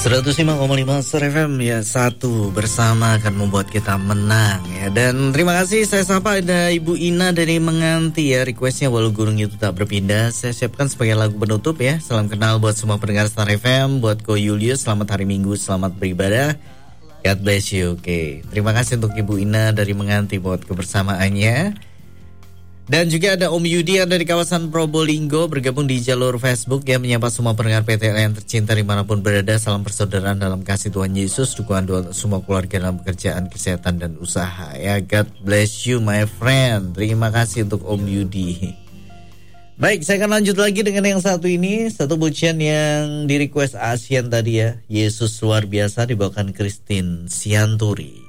105,5 Star FM ya, satu bersama akan membuat kita menang ya. Dan terima kasih, saya sapa ada Ibu Ina dari Menganti ya, requestnya Walau Gunung Itu Tak Berpindah. Saya siapkan sebagai lagu penutup ya. Salam kenal buat semua pendengar Star FM, buat Ko Julius, selamat hari Minggu, selamat beribadah, God bless you. Oke, terima kasih untuk Ibu Ina dari Menganti buat kebersamaannya. Dan juga ada Om Yudi yang dari kawasan Probolinggo bergabung di jalur Facebook yang menyapa semua pendengar PTL yang tercinta dimanapun berada. Salam persaudaraan dalam kasih Tuhan Yesus, dukungan doa semua keluarga dalam pekerjaan, kesehatan dan usaha ya. God bless you my friend. Terima kasih untuk Om Yudi. Baik, saya akan lanjut lagi dengan yang satu ini. Satu pujian yang di request Asian tadi ya, Yesus Luar Biasa, dibawakan Christine Sianturi.